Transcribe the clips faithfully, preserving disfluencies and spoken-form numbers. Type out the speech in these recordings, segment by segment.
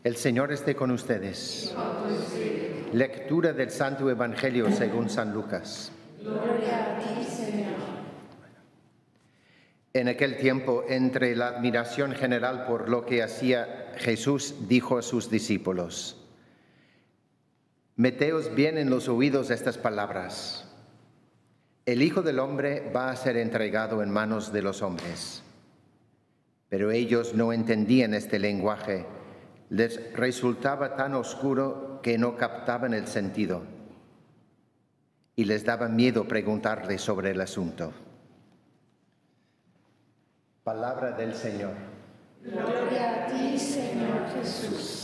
El Señor esté con ustedes. Lectura del Santo Evangelio según San Lucas. Gloria a ti, Señor. En aquel tiempo, entre la admiración general por lo que hacía Jesús, dijo a sus discípulos: Meteos bien en los oídos estas palabras. El Hijo del Hombre va a ser entregado en manos de los hombres. Pero ellos no entendían este lenguaje. Les resultaba tan oscuro que no captaban el sentido. Y les daba miedo preguntarle sobre el asunto. Palabra del Señor. Gloria a ti, Señor Jesús.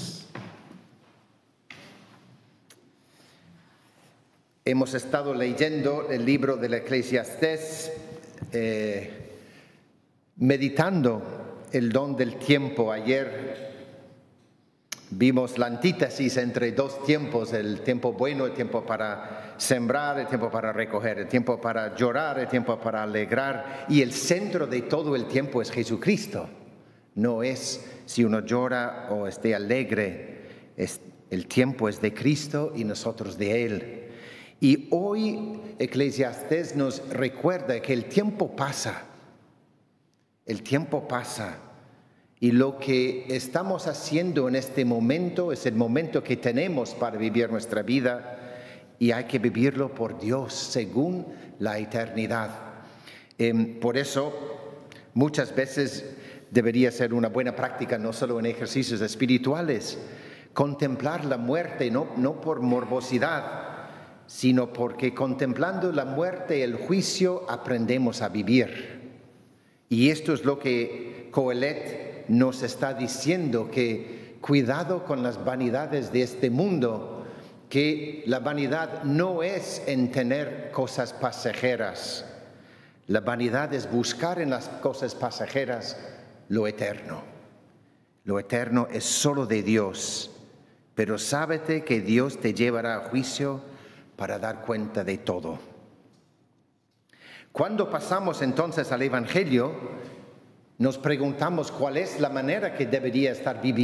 Hemos estado leyendo el libro del Eclesiastés, eh, meditando el don del tiempo. Ayer vimos la antítesis entre dos tiempos, el tiempo bueno, el tiempo para sembrar, el tiempo para recoger, el tiempo para llorar, el tiempo para alegrar. Y el centro de todo el tiempo es Jesucristo. No es si uno llora o esté alegre. Es, el tiempo es de Cristo y nosotros de Él. Y hoy Eclesiastés nos recuerda que el tiempo pasa. El tiempo pasa. Y lo que estamos haciendo en este momento es el momento que tenemos para vivir nuestra vida, y hay que vivirlo por Dios según la eternidad. Eh, por eso, muchas veces debería ser una buena práctica, no solo en ejercicios espirituales, contemplar la muerte, no, no por morbosidad, sino porque contemplando la muerte y el juicio aprendemos a vivir. Y esto es lo que Coelet nos está diciendo, que cuidado con las vanidades de este mundo, que la vanidad no es en tener cosas pasajeras. La vanidad es buscar en las cosas pasajeras lo eterno. Lo eterno es solo de Dios, pero sábete que Dios te llevará a juicio para dar cuenta de todo. Cuando pasamos entonces al Evangelio, nos preguntamos cuál es la manera que debería estar viviendo